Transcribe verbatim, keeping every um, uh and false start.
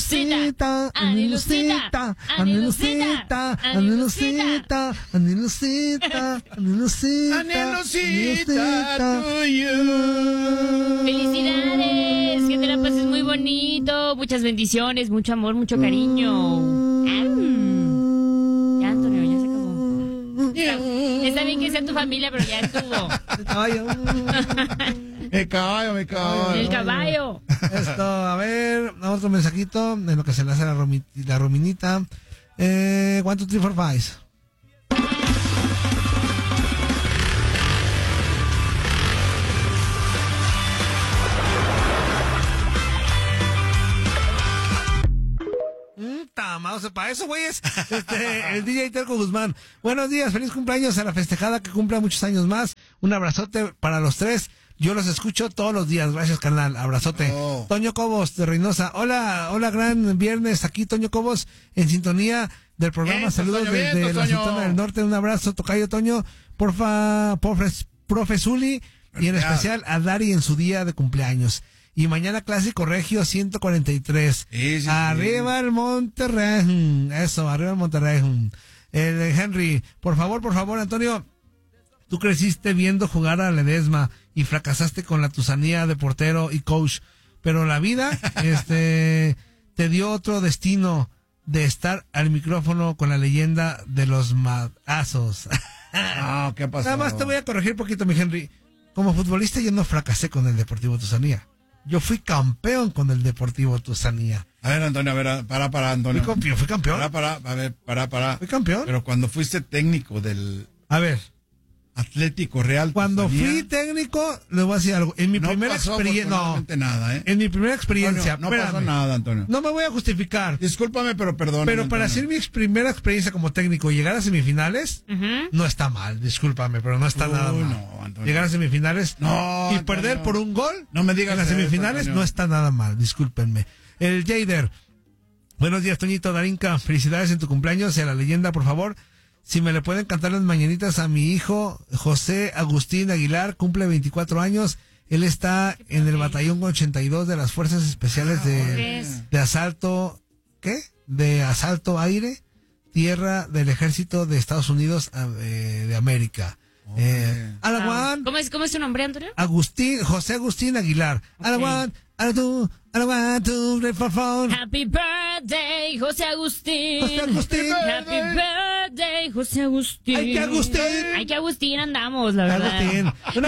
Lucita, Ani Lucita, Ani Lucita, Ani Lucita, Ani Lucita, Ani Lucita, Ani Lucita, to you. Felicidades, que te la pases muy bonito, muchas bendiciones, mucho amor, mucho cariño. Mm. Ya, Antonio, ya se acabó. Está, está bien que sea tu familia, pero ya estuvo. El caballo. El caballo, mi caballo. El caballo. Esto, a ver, otro mensajito en lo que se le hace la, Romi, la Rominita. Eh, one, two, three, four, five. Tamados, para eso, güeyes. Este, el D J Terco Guzmán. Buenos días, feliz cumpleaños a la festejada que cumpla muchos años más. Un abrazote para los tres. Yo los escucho todos los días. Gracias, carnal. Abrazote. Oh. Toño Cobos de Reynosa. Hola, hola, gran viernes. Aquí Toño Cobos en sintonía del programa. Bien, saludos Toño, desde bien, la Sultana del Norte. Un abrazo, tocayo Toño. Porfa, profes, profe Zuli. Y en especial a Dari en su día de cumpleaños. Y mañana Clásico Regio ciento cuarenta y tres. Sí, sí, arriba sí. El Monterrey. Eso, arriba el Monterrey. El Henry. Por favor, por favor, Antonio. Tú creciste viendo jugar a Ledesma y fracasaste con la tusanía de portero y coach. Pero la vida, este, te dio otro destino de estar al micrófono con la leyenda de los madazos. Ah, ¿qué pasó? Nada más te voy a corregir un poquito, mi Henry. Como futbolista yo no fracasé con el Deportivo Tusanía. Yo fui campeón con el Deportivo Tusanía. A ver, Antonio, a ver, para, para, Antonio. Fui campeón, fui campeón. Para, para, a ver, para, para. Fui campeón. Pero cuando fuiste técnico del... A ver. Atlético Real. Cuando Tusanía, fui técnico, les voy a decir algo. En mi no primera experiencia, no, nada, ¿eh? En mi primera experiencia, Antonio, no pasó nada, Antonio. No me voy a justificar. Discúlpame, pero perdón. Pero Antonio. para hacer mi ex primera experiencia como técnico y llegar a semifinales, uh-huh. no está mal. Discúlpame, pero no está uh, nada mal. No, Antonio. Llegar a semifinales no, y Antonio. perder por un gol. No me digas en las semifinales eso, no está nada mal. Discúlpenme. El Jader. Buenos días, Toñito Darinka. Felicidades en tu cumpleaños y a la leyenda, por favor. Si me le pueden cantar las mañanitas a mi hijo José Agustín Aguilar, cumple veinticuatro años. Él está en el batallón ochenta y dos de las Fuerzas Especiales de, de Asalto, ¿qué? De Asalto Aire, Tierra del Ejército de Estados Unidos eh, de América. Okay. Eh, ah, ¿Cómo es, cómo es su nombre, Antonio? Agustín, José Agustín Aguilar. Okay. Alaguan, alaguan, alaguan, tu refafón. Happy birthday, José Agustín. José Agustín. Happy birthday, José Agustín. Ay, que Agustín. Ay, que Agustín andamos, la verdad. Agustín.